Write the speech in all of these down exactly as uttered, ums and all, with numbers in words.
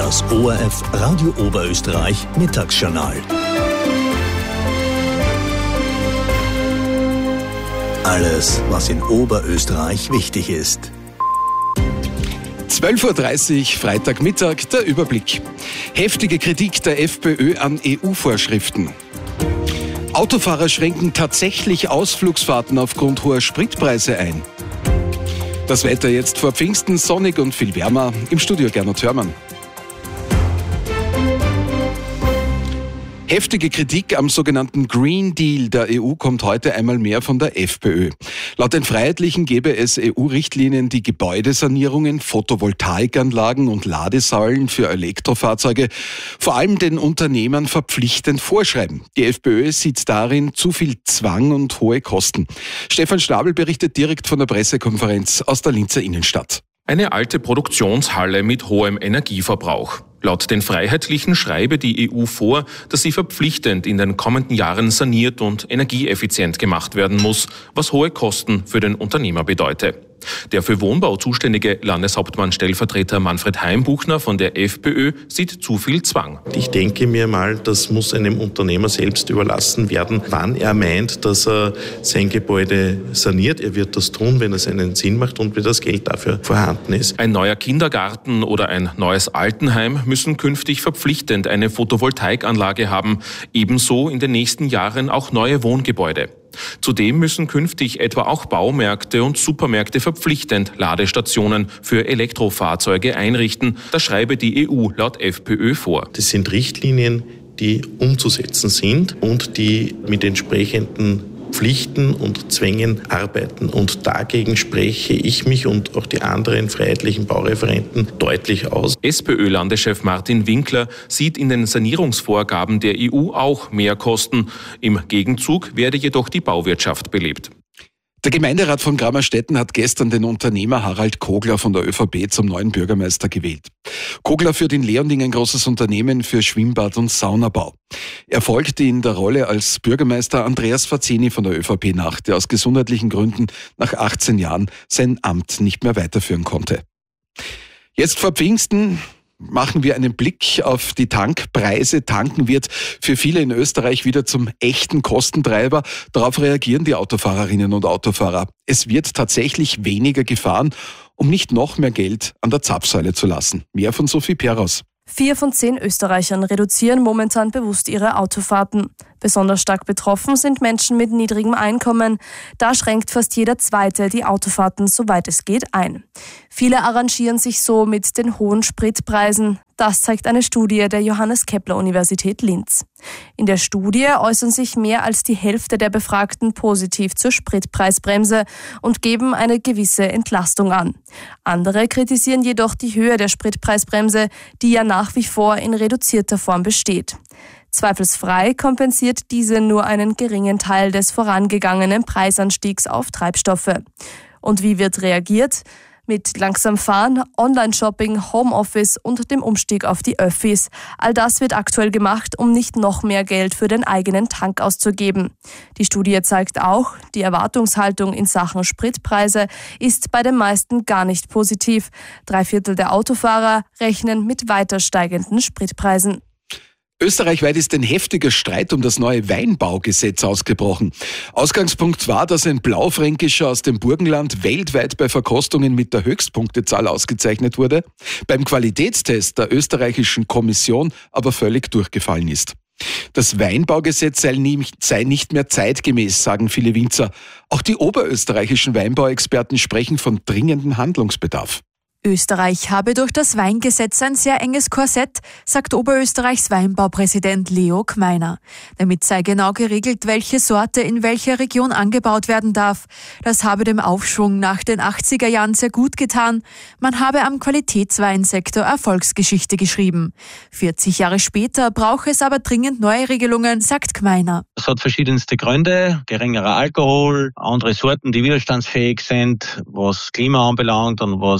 Das O R F Radio Oberösterreich Mittagsjournal. Alles, was in Oberösterreich wichtig ist. zwölf Uhr dreißig, Freitagmittag, der Überblick. Heftige Kritik der FPÖ an E U-Vorschriften. Autofahrer schränken tatsächlich Ausflugsfahrten aufgrund hoher Spritpreise ein. Das Wetter jetzt vor Pfingsten, sonnig und viel wärmer. Im Studio Gernot Hörmann. Heftige Kritik am sogenannten Green Deal der E U kommt heute einmal mehr von der FPÖ. Laut den Freiheitlichen gäbe es E U-Richtlinien, die Gebäudesanierungen, Photovoltaikanlagen und Ladesäulen für Elektrofahrzeuge vor allem den Unternehmern verpflichtend vorschreiben. Die FPÖ sieht darin zu viel Zwang und hohe Kosten. Stefan Schnabel berichtet direkt von der Pressekonferenz aus der Linzer Innenstadt. Eine alte Produktionshalle mit hohem Energieverbrauch. Laut den Freiheitlichen schreibe die E U vor, dass sie verpflichtend in den kommenden Jahren saniert und energieeffizient gemacht werden muss, was hohe Kosten für den Unternehmer bedeute. Der für Wohnbau zuständige Landeshauptmann-Stellvertreter Manfred Heimbuchner von der FPÖ sieht zu viel Zwang. Ich denke mir mal, das muss einem Unternehmer selbst überlassen werden, wann er meint, dass er sein Gebäude saniert. Er wird das tun, wenn es einen Sinn macht und wenn das Geld dafür vorhanden ist. Ein neuer Kindergarten oder ein neues Altenheim müssen künftig verpflichtend eine Photovoltaikanlage haben. Ebenso in den nächsten Jahren auch neue Wohngebäude. Zudem müssen künftig etwa auch Baumärkte und Supermärkte verpflichtend Ladestationen für Elektrofahrzeuge einrichten. Das schreibe die E U laut FPÖ vor. Das sind Richtlinien, die umzusetzen sind und die mit entsprechenden Pflichten und Zwängen arbeiten. Und dagegen spreche ich mich und auch die anderen freiheitlichen Baureferenten deutlich aus. SPÖ-Landeschef Martin Winkler sieht in den Sanierungsvorgaben der E U auch mehr Kosten. Im Gegenzug werde jedoch die Bauwirtschaft belebt. Der Gemeinderat von Grammerstetten hat gestern den Unternehmer Harald Kogler von der ÖVP zum neuen Bürgermeister gewählt. Kogler führt in Leonding ein großes Unternehmen für Schwimmbad- und Saunabau. Er folgte in der Rolle als Bürgermeister Andreas Fazzini von der ÖVP nach, der aus gesundheitlichen Gründen nach achtzehn Jahren sein Amt nicht mehr weiterführen konnte. Jetzt vor Pfingsten machen wir einen Blick auf die Tankpreise. Tanken wird für viele in Österreich wieder zum echten Kostentreiber. Darauf reagieren die Autofahrerinnen und Autofahrer. Es wird tatsächlich weniger gefahren, um nicht noch mehr Geld an der Zapfsäule zu lassen. Mehr von Sophie Peros. Vier von zehn Österreichern reduzieren momentan bewusst ihre Autofahrten. Besonders stark betroffen sind Menschen mit niedrigem Einkommen. Da schränkt fast jeder Zweite die Autofahrten, soweit es geht, ein. Viele arrangieren sich so mit den hohen Spritpreisen. Das zeigt eine Studie der Johannes Kepler Universität Linz. In der Studie äußern sich mehr als die Hälfte der Befragten positiv zur Spritpreisbremse und geben eine gewisse Entlastung an. Andere kritisieren jedoch die Höhe der Spritpreisbremse, die ja nach wie vor in reduzierter Form besteht. Zweifelsfrei kompensiert diese nur einen geringen Teil des vorangegangenen Preisanstiegs auf Treibstoffe. Und wie wird reagiert? Mit langsam Fahren, Online-Shopping, Homeoffice und dem Umstieg auf die Öffis. All das wird aktuell gemacht, um nicht noch mehr Geld für den eigenen Tank auszugeben. Die Studie zeigt auch, die Erwartungshaltung in Sachen Spritpreise ist bei den meisten gar nicht positiv. Drei Viertel der Autofahrer rechnen mit weiter steigenden Spritpreisen. Österreichweit ist ein heftiger Streit um das neue Weinbaugesetz ausgebrochen. Ausgangspunkt war, dass ein Blaufränkischer aus dem Burgenland weltweit bei Verkostungen mit der Höchstpunktezahl ausgezeichnet wurde, beim Qualitätstest der österreichischen Kommission aber völlig durchgefallen ist. Das Weinbaugesetz sei nicht mehr zeitgemäß, sagen viele Winzer. Auch die oberösterreichischen Weinbauexperten sprechen von dringendem Handlungsbedarf. Österreich habe durch das Weingesetz ein sehr enges Korsett, sagt Oberösterreichs Weinbaupräsident Leo Gmeiner. Damit sei genau geregelt, welche Sorte in welcher Region angebaut werden darf. Das habe dem Aufschwung nach den achtziger Jahren sehr gut getan. Man habe am Qualitätsweinsektor Erfolgsgeschichte geschrieben. vierzig Jahre später brauche es aber dringend neue Regelungen, sagt Gmeiner. Es hat verschiedenste Gründe, geringerer Alkohol, andere Sorten, die widerstandsfähig sind, was Klima anbelangt und was natürlich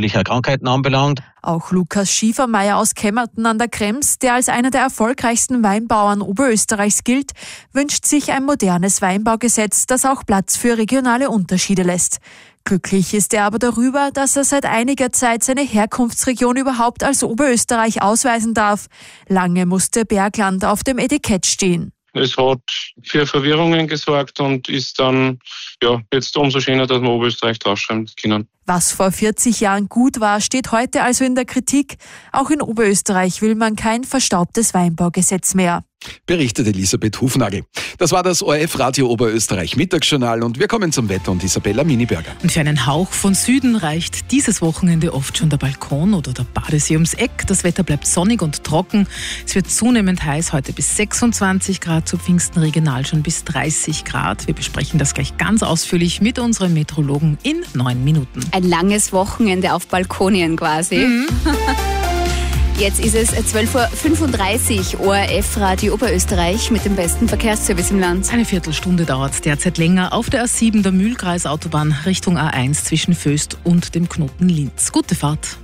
natürlicher Krankheiten anbelangt. Auch Lukas Schiefermeier aus Kemmerten an der Krems, der als einer der erfolgreichsten Weinbauern Oberösterreichs gilt, wünscht sich ein modernes Weinbaugesetz, das auch Platz für regionale Unterschiede lässt. Glücklich ist er aber darüber, dass er seit einiger Zeit seine Herkunftsregion überhaupt als Oberösterreich ausweisen darf. Lange musste Bergland auf dem Etikett stehen. Es hat für Verwirrungen gesorgt und ist dann ja jetzt umso schöner, dass wir Oberösterreich draufschreiben können. Was vor vierzig Jahren gut war, steht heute also in der Kritik. Auch in Oberösterreich will man kein verstaubtes Weinbaugesetz mehr. Berichtet Elisabeth Hufnagel. Das war das O R F-Radio Oberösterreich Mittagsjournal und wir kommen zum Wetter und Isabella Miniberger. Und für einen Hauch von Süden reicht dieses Wochenende oft schon der Balkon oder der Badesee ums Eck. Das Wetter bleibt sonnig und trocken. Es wird zunehmend heiß, heute bis sechsundzwanzig Grad, zu Pfingsten regional schon bis dreißig Grad. Wir besprechen das gleich ganz ausführlich mit unserem Meteorologen in neun Minuten. Ein langes Wochenende auf Balkonien quasi. Mhm. Jetzt ist es zwölf Uhr fünfunddreißig, O R F-Radio Oberösterreich mit dem besten Verkehrsservice im Land. Eine Viertelstunde dauert es derzeit länger auf der A sieben, der Mühlkreisautobahn Richtung A eins zwischen Föst und dem Knoten Linz. Gute Fahrt.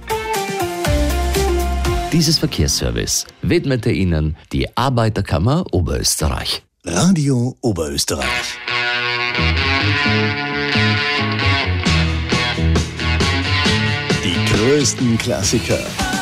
Dieses Verkehrsservice widmete Ihnen die Arbeiterkammer Oberösterreich. Radio Oberösterreich. Die größten Klassiker